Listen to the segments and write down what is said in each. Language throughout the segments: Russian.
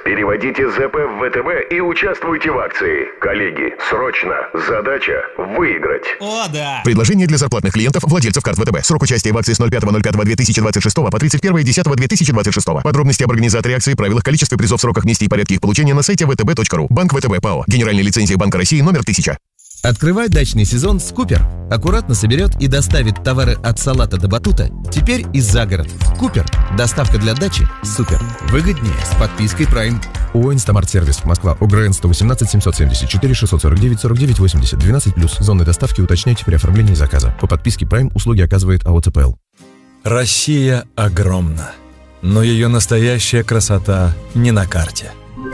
Переводите ЗП в ВТБ и участвуйте в акции. Коллеги, срочно. Задача – выиграть. О, да! Предложение для зарплатных клиентов, владельцев карт ВТБ. Срок участия в акции с 05.05.2026 по 31.10.2026. Подробности об организаторе акции, правилах, количестве призов, сроках, месте и порядке их получения на сайте vtb.ru. Банк ВТБ ПАО. Генеральная лицензия Банка России номер 1000. Открывай дачный сезон с Купер. Аккуратно соберет и доставит товары от салата до батута. Теперь и за город. Купер. Доставка для дачи. Супер. Выгоднее с подпиской Prime. ООО «Инстамарт-сервис», Москва, ОГРН 118 774 649 49 80, 12+. Зоны доставки уточняйте при оформлении заказа. По подписке Prime услуги оказывает АО ЦПЛ. Россия огромна, но ее настоящая красота не на карте.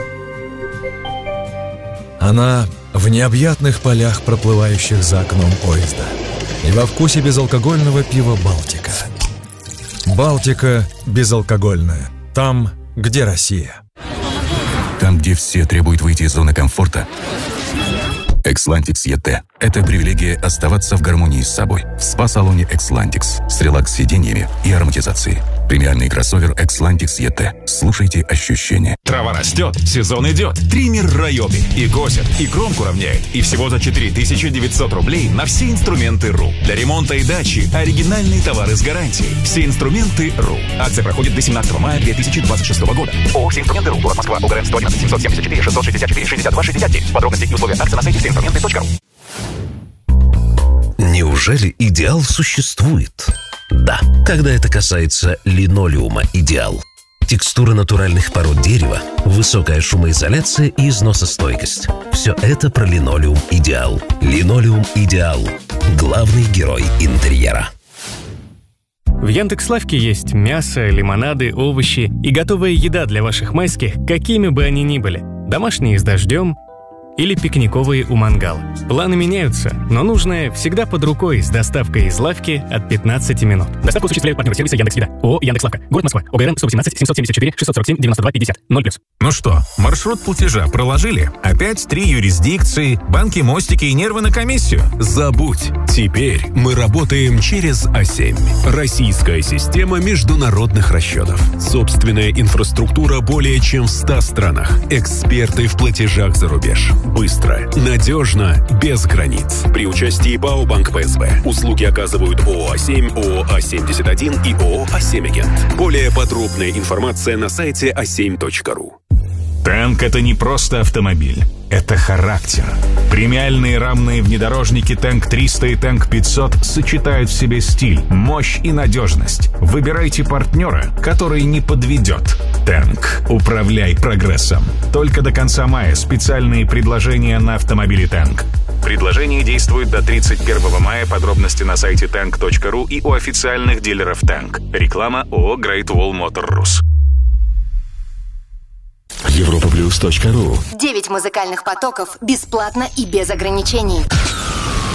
Она в необъятных полях, проплывающих за окном поезда, и во вкусе безалкогольного пива «Балтика». «Балтика» безалкогольная. Там, где Россия. Там, где все требуют выйти из зоны комфорта. Xlantix ET – это привилегия оставаться в гармонии с собой. В спа-салоне Xlantix с релакс-сиденьями и ароматизацией. Премиальный кроссовер Xlantix ET. Слушайте ощущения. Трава растет, сезон идет. Триммер Райоби и косит, и кромку равняет. И всего за 4900 рублей на все инструменты РУ. Для ремонта и дачи оригинальные товары с гарантией. Все инструменты РУ. Акция проходит до 17 мая 2026 года. ООО «Все инструменты РУ». Город Москва. ОГРН 111 774 664 62 69. Подробности и условия акции на сайте всеинструменты.ру. Неужели идеал существует? Да, когда это касается линолеума «Идеал». Текстура натуральных пород дерева, высокая шумоизоляция и износостойкость. Все это про линолеум «Идеал». Линолеум «Идеал» – главный герой интерьера. В Яндекс.Лавке есть мясо, лимонады, овощи и готовая еда для ваших майских, какими бы они ни были. Домашние с дождем или пикниковые у мангала. Планы меняются, но нужное всегда под рукой с доставкой из лавки от 15 минут. Доставку осуществляют партнеры сервиса Яндекс.Еда. ООО «Яндекс.Лавка». Город Москва. ОГРН 118 774 647 92 50. 0+. Ну что, маршрут платежа проложили? Опять 3 юрисдикции, банки, мостики и нервы на комиссию? Забудь. Теперь мы работаем через А7. Российская система международных расчетов. Собственная инфраструктура более чем в 100 странах. Эксперты в платежах за рубеж. Быстро, надежно, без границ. При участии ПАО «Банк ПСБ». Услуги оказывают ООО «А7», ООО «А71» и ООО «А7-агент». Более подробная информация на сайте a7.ru. Танк — это не просто автомобиль, это характер. Премиальные рамные внедорожники Танк 300 и Танк 500 сочетают в себе стиль, мощь и надежность. Выбирайте партнера, который не подведет. Танк. Управляй прогрессом. Только до конца мая специальные предложения на автомобили Танк. Предложение действует до 31 мая. Подробности на сайте tank.ru и у официальных дилеров Танк. Реклама ООО Great Wall Motor Rus. Europaplus.ru. 9 музыкальных потоков бесплатно и без ограничений.